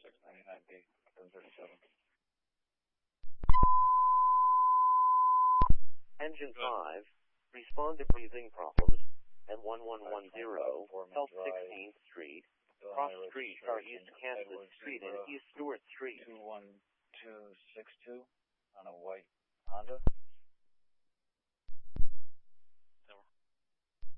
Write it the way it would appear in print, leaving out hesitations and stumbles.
699B, 1037. Engine 5, respond to breathing problems at 1110 South 16th Street, cross streets are East Kansas Street and East Stewart Street. 21262 on a white Honda.